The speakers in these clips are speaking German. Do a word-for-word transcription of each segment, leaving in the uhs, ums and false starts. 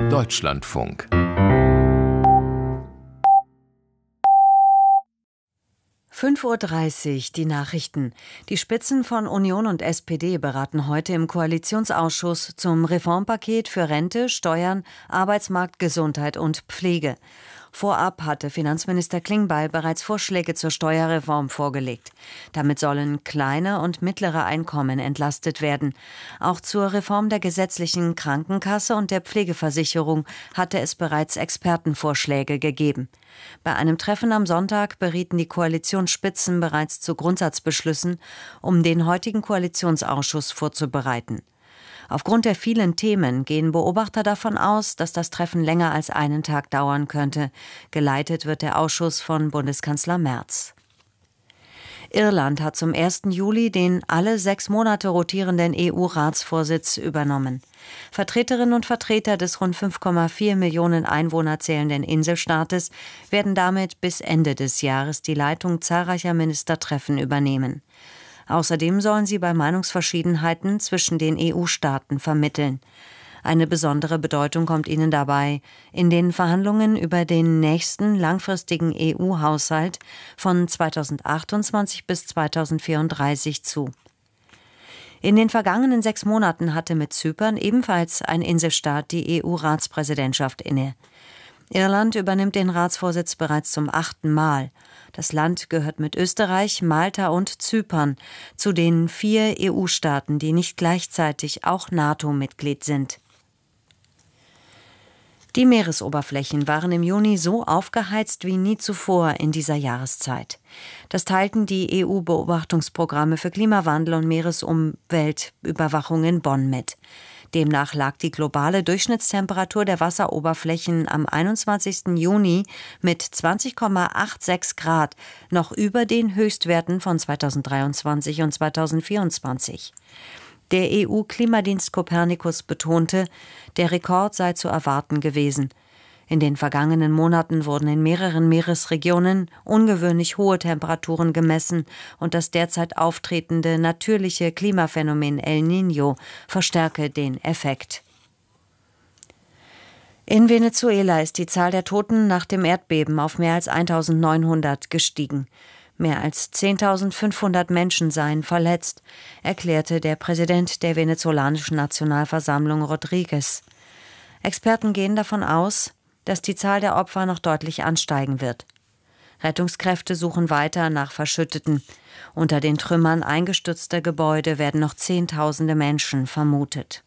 Deutschlandfunk. fünf Uhr dreißig, die Nachrichten. Die Spitzen von Union und S P D beraten heute im Koalitionsausschuss zum Reformpaket für Rente, Steuern, Arbeitsmarkt, Gesundheit und Pflege. Vorab hatte Finanzminister Klingbeil bereits Vorschläge zur Steuerreform vorgelegt. Damit sollen kleine und mittlere Einkommen entlastet werden. Auch zur Reform der gesetzlichen Krankenkasse und der Pflegeversicherung hatte es bereits Expertenvorschläge gegeben. Bei einem Treffen am Sonntag berieten die Koalitionsspitzen bereits zu Grundsatzbeschlüssen, um den heutigen Koalitionsausschuss vorzubereiten. Aufgrund der vielen Themen gehen Beobachter davon aus, dass das Treffen länger als einen Tag dauern könnte. Geleitet wird der Ausschuss von Bundeskanzler Merz. Irland hat zum ersten Juli den alle sechs Monate rotierenden E U-Ratsvorsitz übernommen. Vertreterinnen und Vertreter des rund fünf Komma vier Millionen Einwohner zählenden Inselstaates werden damit bis Ende des Jahres die Leitung zahlreicher Ministertreffen übernehmen. Außerdem sollen sie bei Meinungsverschiedenheiten zwischen den E U-Staaten vermitteln. Eine besondere Bedeutung kommt ihnen dabei in den Verhandlungen über den nächsten langfristigen E U-Haushalt von zweitausendachtundzwanzig bis zweitausendvierunddreißig zu. In den vergangenen sechs Monaten hatte mit Zypern, ebenfalls ein Inselstaat, die E U-Ratspräsidentschaft inne. Irland übernimmt den Ratsvorsitz bereits zum achten Mal. Das Land gehört mit Österreich, Malta und Zypern zu den vier E U-Staaten, die nicht gleichzeitig auch NATO-Mitglied sind. Die Meeresoberflächen waren im Juni so aufgeheizt wie nie zuvor in dieser Jahreszeit. Das teilten die E U-Beobachtungsprogramme für Klimawandel und Meeresumweltüberwachung in Bonn mit. Demnach lag die globale Durchschnittstemperatur der Wasseroberflächen am einundzwanzigsten Juni mit zwanzig Komma sechsundachtzig Grad noch über den Höchstwerten von zweitausenddreiundzwanzig und zweitausendvierundzwanzig. Der E U-Klimadienst Copernicus betonte, der Rekord sei zu erwarten gewesen. In den vergangenen Monaten wurden in mehreren Meeresregionen ungewöhnlich hohe Temperaturen gemessen und das derzeit auftretende natürliche Klimaphänomen El Niño verstärke den Effekt. In Venezuela ist die Zahl der Toten nach dem Erdbeben auf mehr als eintausendneunhundert gestiegen. Mehr als zehntausendfünfhundert Menschen seien verletzt, erklärte der Präsident der venezolanischen Nationalversammlung Rodríguez. Experten gehen davon aus, dass die Zahl der Opfer noch deutlich ansteigen wird. Rettungskräfte suchen weiter nach Verschütteten. Unter den Trümmern eingestürzter Gebäude werden noch Zehntausende Menschen vermutet.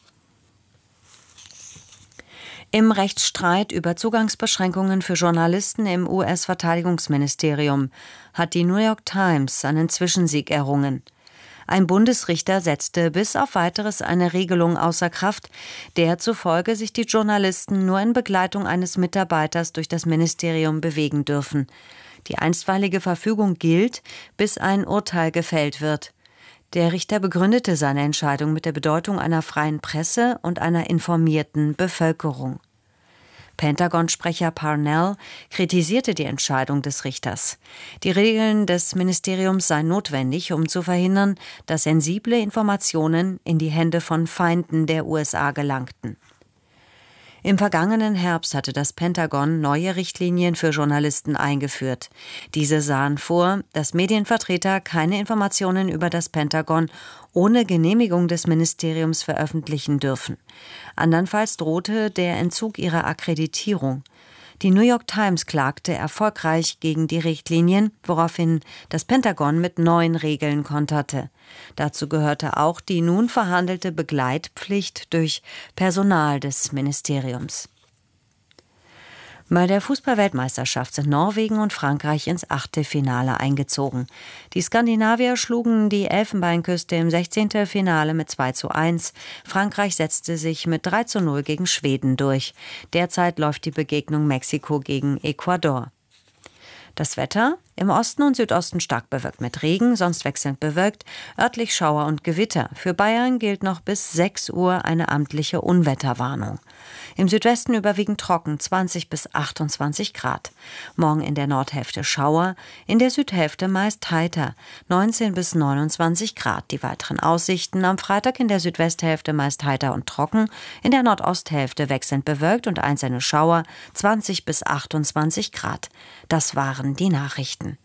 Im Rechtsstreit über Zugangsbeschränkungen für Journalisten im U S-Verteidigungsministerium hat die New York Times einen Zwischensieg errungen. Ein Bundesrichter setzte bis auf Weiteres eine Regelung außer Kraft, der zufolge sich die Journalisten nur in Begleitung eines Mitarbeiters durch das Ministerium bewegen dürfen. Die einstweilige Verfügung gilt, bis ein Urteil gefällt wird. Der Richter begründete seine Entscheidung mit der Bedeutung einer freien Presse und einer informierten Bevölkerung. Pentagon-Sprecher Parnell kritisierte die Entscheidung des Richters. Die Regeln des Ministeriums seien notwendig, um zu verhindern, dass sensible Informationen in die Hände von Feinden der U S A gelangten. Im vergangenen Herbst hatte das Pentagon neue Richtlinien für Journalisten eingeführt. Diese sahen vor, dass Medienvertreter keine Informationen über das Pentagon ohne Genehmigung des Ministeriums veröffentlichen dürfen. Andernfalls drohte der Entzug ihrer Akkreditierung. Die New York Times klagte erfolgreich gegen die Richtlinien, woraufhin das Pentagon mit neuen Regeln konterte. Dazu gehörte auch die nun verhandelte Begleitpflicht durch Personal des Ministeriums. Bei der Fußball-Weltmeisterschaft sind Norwegen und Frankreich ins Achtelfinale eingezogen. Die Skandinavier schlugen die Elfenbeinküste im Sechzehntelfinale mit zwei zu eins. Frankreich setzte sich mit drei zu null gegen Schweden durch. Derzeit läuft die Begegnung Mexiko gegen Ecuador. Das Wetter: Im Osten und Südosten stark bewölkt mit Regen, sonst wechselnd bewölkt, örtlich Schauer und Gewitter. Für Bayern gilt noch bis sechs Uhr eine amtliche Unwetterwarnung. Im Südwesten überwiegend trocken, zwanzig bis achtundzwanzig Grad. Morgen in der Nordhälfte Schauer, in der Südhälfte meist heiter, neunzehn bis neunundzwanzig Grad. Die weiteren Aussichten: am Freitag in der Südwesthälfte meist heiter und trocken, in der Nordosthälfte wechselnd bewölkt und einzelne Schauer, zwanzig bis achtundzwanzig Grad. Das waren die Nachrichten.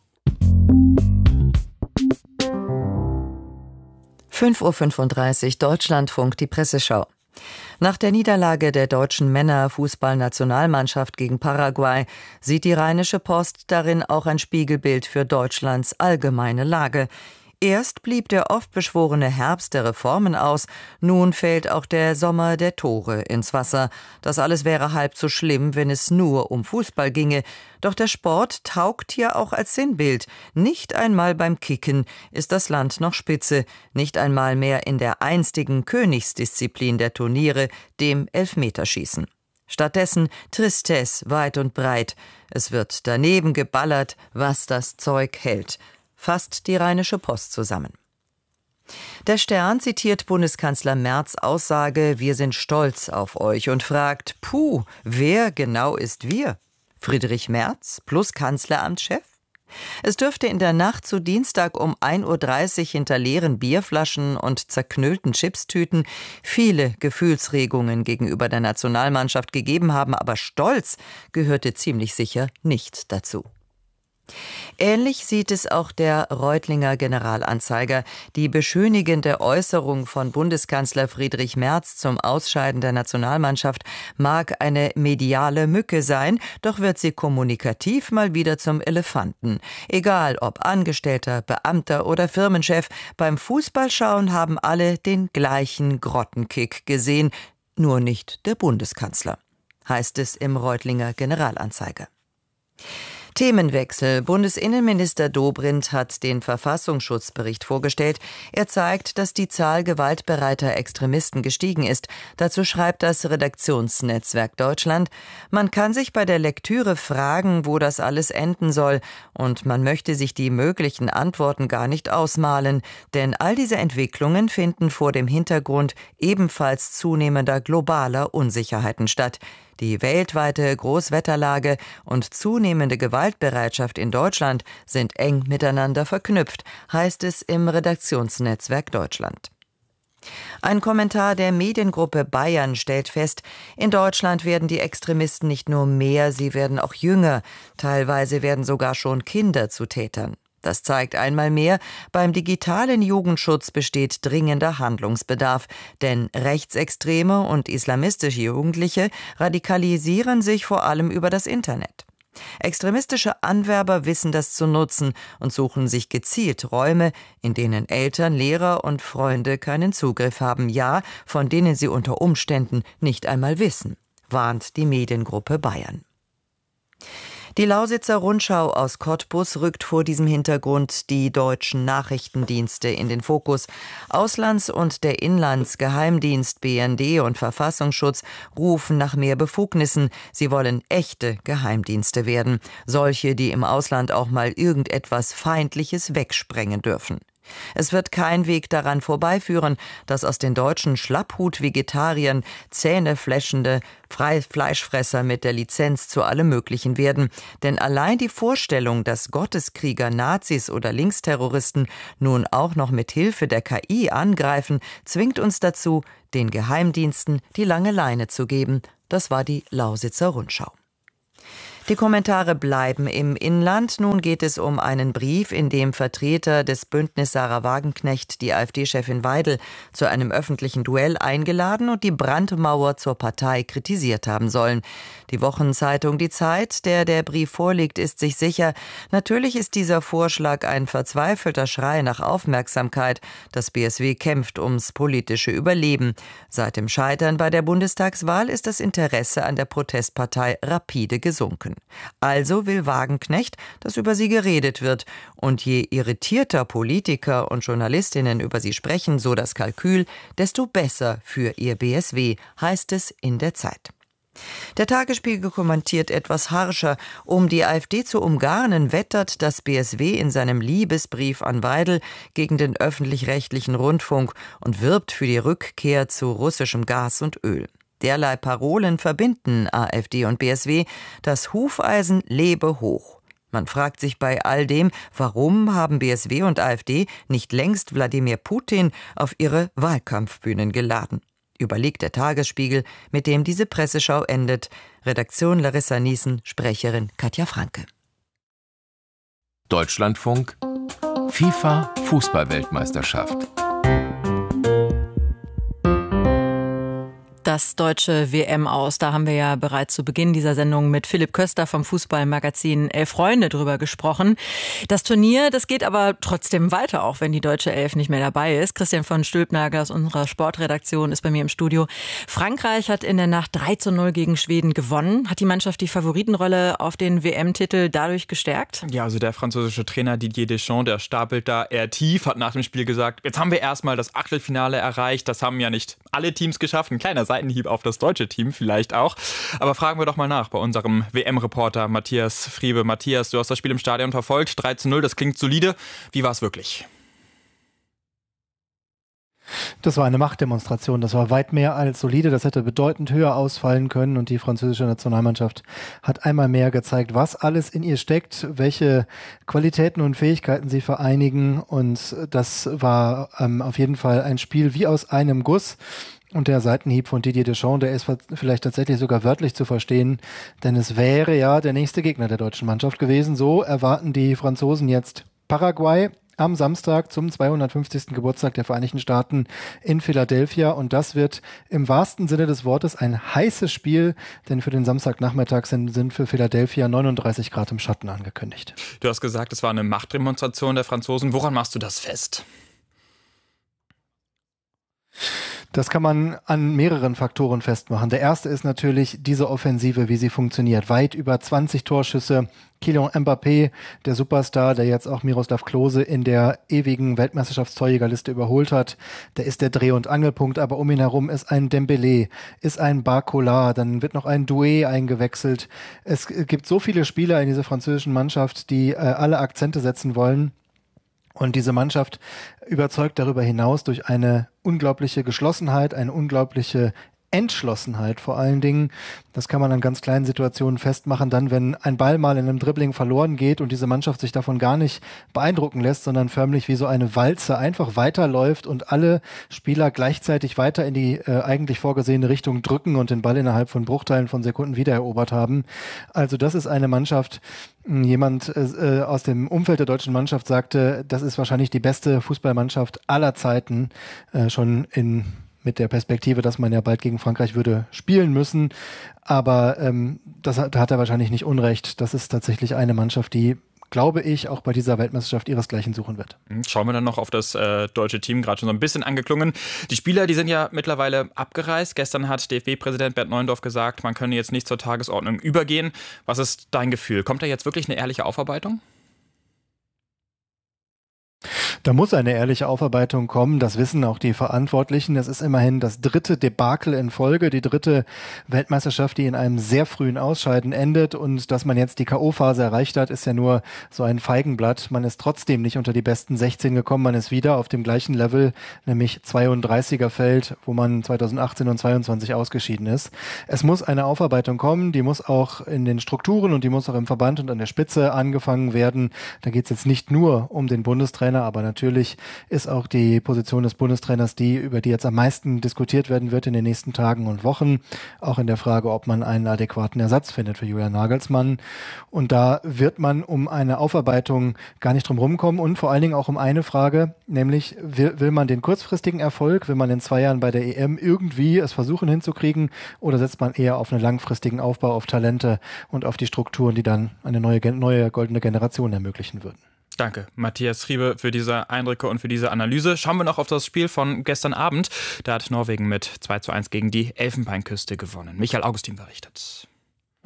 fünf Uhr fünfunddreißig, Deutschlandfunk, die Presseschau. Nach der Niederlage der deutschen Männerfußballnationalmannschaft gegen Paraguay sieht die Rheinische Post darin auch ein Spiegelbild für Deutschlands allgemeine Lage. Erst blieb der oft beschworene Herbst der Reformen aus, nun fällt auch der Sommer der Tore ins Wasser. Das alles wäre halb so schlimm, wenn es nur um Fußball ginge. Doch der Sport taugt hier auch als Sinnbild. Nicht einmal beim Kicken ist das Land noch Spitze, nicht einmal mehr in der einstigen Königsdisziplin der Turniere, dem Elfmeterschießen. Stattdessen Tristesse weit und breit. Es wird daneben geballert, was das Zeug hält. Fasst die Rheinische Post zusammen. Der Stern zitiert Bundeskanzler Merz' Aussage: Wir sind stolz auf euch, und fragt: Puh, wer genau ist wir? Friedrich Merz plus Kanzleramtschef? Es dürfte in der Nacht zu Dienstag um ein Uhr dreißig hinter leeren Bierflaschen und zerknüllten Chipstüten viele Gefühlsregungen gegenüber der Nationalmannschaft gegeben haben, aber Stolz gehörte ziemlich sicher nicht dazu. Ähnlich sieht es auch der Reutlinger Generalanzeiger. Die beschönigende Äußerung von Bundeskanzler Friedrich Merz zum Ausscheiden der Nationalmannschaft mag eine mediale Mücke sein, doch wird sie kommunikativ mal wieder zum Elefanten. Egal ob Angestellter, Beamter oder Firmenchef, beim Fußballschauen haben alle den gleichen Grottenkick gesehen, nur nicht der Bundeskanzler, heißt es im Reutlinger Generalanzeiger. Themenwechsel. Bundesinnenminister Dobrindt hat den Verfassungsschutzbericht vorgestellt. Er zeigt, dass die Zahl gewaltbereiter Extremisten gestiegen ist. Dazu schreibt das Redaktionsnetzwerk Deutschland: Man kann sich bei der Lektüre fragen, wo das alles enden soll. Und man möchte sich die möglichen Antworten gar nicht ausmalen. Denn all diese Entwicklungen finden vor dem Hintergrund ebenfalls zunehmender globaler Unsicherheiten statt. Die weltweite Großwetterlage und zunehmende Gewaltbereitschaft in Deutschland sind eng miteinander verknüpft, heißt es im Redaktionsnetzwerk Deutschland. Ein Kommentar der Mediengruppe Bayern stellt fest: In Deutschland werden die Extremisten nicht nur mehr, sie werden auch jünger. Teilweise werden sogar schon Kinder zu Tätern. Das zeigt einmal mehr, beim digitalen Jugendschutz besteht dringender Handlungsbedarf, denn rechtsextreme und islamistische Jugendliche radikalisieren sich vor allem über das Internet. Extremistische Anwerber wissen das zu nutzen und suchen sich gezielt Räume, in denen Eltern, Lehrer und Freunde keinen Zugriff haben, ja, von denen sie unter Umständen nicht einmal wissen, warnt die Mediengruppe Bayern. Die Lausitzer Rundschau aus Cottbus rückt vor diesem Hintergrund die deutschen Nachrichtendienste in den Fokus. Auslands- und der Inlandsgeheimdienst, B N D und Verfassungsschutz rufen nach mehr Befugnissen. Sie wollen echte Geheimdienste werden. Solche, die im Ausland auch mal irgendetwas Feindliches wegsprengen dürfen. Es wird kein Weg daran vorbeiführen, dass aus den deutschen Schlapphut-Vegetariern zähnefletschende Fleischfresser mit der Lizenz zu allem Möglichen werden. Denn allein die Vorstellung, dass Gotteskrieger, Nazis oder Linksterroristen nun auch noch mit Hilfe der K I angreifen, zwingt uns dazu, den Geheimdiensten die lange Leine zu geben. Das war die Lausitzer Rundschau. Die Kommentare bleiben im Inland. Nun geht es um einen Brief, in dem Vertreter des Bündnis Sarah Wagenknecht die AfD-Chefin Weidel zu einem öffentlichen Duell eingeladen und die Brandmauer zur Partei kritisiert haben sollen. Die Wochenzeitung Die Zeit, der der Brief vorliegt, ist sich sicher: Natürlich ist dieser Vorschlag ein verzweifelter Schrei nach Aufmerksamkeit. Das B S W kämpft ums politische Überleben. Seit dem Scheitern bei der Bundestagswahl ist das Interesse an der Protestpartei rapide gesunken. Also will Wagenknecht, dass über sie geredet wird. Und je irritierter Politiker und Journalistinnen über sie sprechen, so das Kalkül, desto besser für ihr B S W, heißt es in der Zeit. Der Tagesspiegel kommentiert etwas harscher. Um die AfD zu umgarnen, wettert das B S W in seinem Liebesbrief an Weidel gegen den öffentlich-rechtlichen Rundfunk und wirbt für die Rückkehr zu russischem Gas und Öl. Derlei Parolen verbinden AfD und B S W. Das Hufeisen lebe hoch. Man fragt sich bei all dem, warum haben B S W und AfD nicht längst Wladimir Putin auf ihre Wahlkampfbühnen geladen? Überlegt der Tagesspiegel, mit dem diese Presseschau endet. Redaktion Larissa Niesen, Sprecherin Katja Franke. Deutschlandfunk FIFA Fußballweltmeisterschaft. Das deutsche W M aus. Da haben wir ja bereits zu Beginn dieser Sendung mit Philipp Köster vom Fußballmagazin Elf Freunde drüber gesprochen. Das Turnier, das geht aber trotzdem weiter, auch wenn die deutsche Elf nicht mehr dabei ist. Christian von Stülpnagel aus unserer Sportredaktion ist bei mir im Studio. Frankreich hat in der Nacht drei zu null gegen Schweden gewonnen. Hat die Mannschaft die Favoritenrolle auf den W M-Titel dadurch gestärkt? Ja, also der französische Trainer Didier Deschamps, der stapelt da eher tief, hat nach dem Spiel gesagt, jetzt haben wir erstmal das Achtelfinale erreicht. Das haben ja nicht alle Teams geschafft. Ein kleiner Seitenhieb auf das deutsche Team vielleicht auch. Aber fragen wir doch mal nach bei unserem W M-Reporter Matthias Friebe. Matthias, du hast das Spiel im Stadion verfolgt. drei zu null, das klingt solide. Wie war es wirklich? Das war eine Machtdemonstration. Das war weit mehr als solide. Das hätte bedeutend höher ausfallen können. Und die französische Nationalmannschaft hat einmal mehr gezeigt, was alles in ihr steckt, welche Qualitäten und Fähigkeiten sie vereinigen. Und das war ähm, auf jeden Fall ein Spiel wie aus einem Guss. Und der Seitenhieb von Didier Deschamps, der ist vielleicht tatsächlich sogar wörtlich zu verstehen, denn es wäre ja der nächste Gegner der deutschen Mannschaft gewesen. So erwarten die Franzosen jetzt Paraguay am Samstag zum zweihundertfünfzigsten Geburtstag der Vereinigten Staaten in Philadelphia. Und das wird im wahrsten Sinne des Wortes ein heißes Spiel, denn für den Samstagnachmittag sind, sind für Philadelphia neununddreißig Grad im Schatten angekündigt. Du hast gesagt, es war eine Machtdemonstration der Franzosen. Woran machst du das fest? Das kann man an mehreren Faktoren festmachen. Der erste ist natürlich diese Offensive, wie sie funktioniert. Weit über zwanzig Torschüsse. Kylian Mbappé, der Superstar, der jetzt auch Miroslav Klose in der ewigen Weltmeisterschaftstorjägerliste überholt hat, der ist der Dreh- und Angelpunkt. Aber um ihn herum ist ein Dembélé, ist ein Barcola, dann wird noch ein Doué eingewechselt. Es gibt so viele Spieler in dieser französischen Mannschaft, die äh, alle Akzente setzen wollen. Und diese Mannschaft überzeugt darüber hinaus durch eine unglaubliche Geschlossenheit, eine unglaubliche Entschlossenheit vor allen Dingen. Das kann man an ganz kleinen Situationen festmachen. Dann, wenn ein Ball mal in einem Dribbling verloren geht und diese Mannschaft sich davon gar nicht beeindrucken lässt, sondern förmlich wie so eine Walze einfach weiterläuft und alle Spieler gleichzeitig weiter in die äh, eigentlich vorgesehene Richtung drücken und den Ball innerhalb von Bruchteilen von Sekunden wiedererobert haben. Also das ist eine Mannschaft. Jemand äh, aus dem Umfeld der deutschen Mannschaft sagte, das ist wahrscheinlich die beste Fußballmannschaft aller Zeiten, äh, schon in mit der Perspektive, dass man ja bald gegen Frankreich würde spielen müssen. Aber ähm, das, da hat er wahrscheinlich nicht Unrecht. Das ist tatsächlich eine Mannschaft, die, glaube ich, auch bei dieser Weltmeisterschaft ihresgleichen suchen wird. Schauen wir dann noch auf das äh, deutsche Team, gerade schon so ein bisschen angeklungen. Die Spieler, die sind ja mittlerweile abgereist. Gestern hat D F B-Präsident Bernd Neuendorf gesagt, man könne jetzt nicht zur Tagesordnung übergehen. Was ist dein Gefühl? Kommt da jetzt wirklich eine ehrliche Aufarbeitung? Da muss eine ehrliche Aufarbeitung kommen, das wissen auch die Verantwortlichen. Es ist immerhin das dritte Debakel in Folge, die dritte Weltmeisterschaft, die in einem sehr frühen Ausscheiden endet. Und dass man jetzt die K O-Phase erreicht hat, ist ja nur so ein Feigenblatt. Man ist trotzdem nicht unter die besten sechzehn gekommen. Man ist wieder auf dem gleichen Level, nämlich zweiunddreißiger Feld, wo man zweitausendachtzehn und zweiundzwanzig ausgeschieden ist. Es muss eine Aufarbeitung kommen, die muss auch in den Strukturen und die muss auch im Verband und an der Spitze angefangen werden. Da geht es jetzt nicht nur um den Bundestrainer, aber natürlich ist auch die Position des Bundestrainers die, über die jetzt am meisten diskutiert werden wird in den nächsten Tagen und Wochen. Auch in der Frage, ob man einen adäquaten Ersatz findet für Julian Nagelsmann. Und da wird man um eine Aufarbeitung gar nicht drum rumkommen und vor allen Dingen auch um eine Frage, nämlich will, will man den kurzfristigen Erfolg, will man in zwei Jahren bei der E M irgendwie es versuchen hinzukriegen oder setzt man eher auf einen langfristigen Aufbau, auf Talente und auf die Strukturen, die dann eine neue, neue goldene Generation ermöglichen würden. Danke, Matthias Friebe, für diese Eindrücke und für diese Analyse. Schauen wir noch auf das Spiel von gestern Abend. Da hat Norwegen mit zwei zu eins gegen die Elfenbeinküste gewonnen. Michael Augustin berichtet.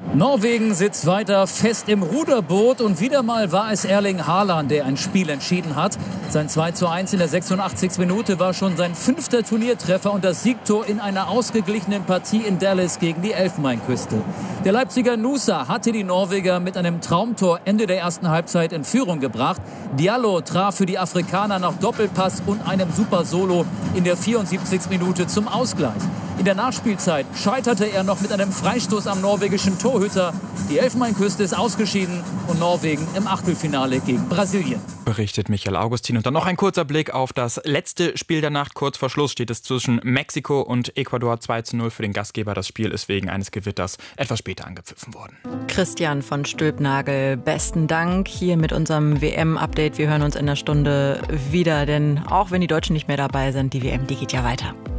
Norwegen sitzt weiter fest im Ruderboot und wieder mal war es Erling Haaland, der ein Spiel entschieden hat. Sein zwei zu eins in der sechsundachtzigsten Minute war schon sein fünfter Turniertreffer und das Siegtor in einer ausgeglichenen Partie in Dallas gegen die Elfenbeinküste. Der Leipziger Nusa hatte die Norweger mit einem Traumtor Ende der ersten Halbzeit in Führung gebracht. Diallo traf für die Afrikaner nach Doppelpass und einem Super Solo in der vierundsiebzigsten Minute zum Ausgleich. In der Nachspielzeit scheiterte er noch mit einem Freistoß am norwegischen Torhüter. Die Elfenbeinküste ist ausgeschieden und Norwegen im Achtelfinale gegen Brasilien. Berichtet Michael Augustin. Und dann noch ein kurzer Blick auf das letzte Spiel der Nacht. Kurz vor Schluss steht es zwischen Mexiko und Ecuador zwei zu null für den Gastgeber. Das Spiel ist wegen eines Gewitters etwas später angepfiffen worden. Christian von Stülpnagel, besten Dank hier mit unserem W M-Update. Wir hören uns in einer Stunde wieder, denn auch wenn die Deutschen nicht mehr dabei sind, die W M, die geht ja weiter.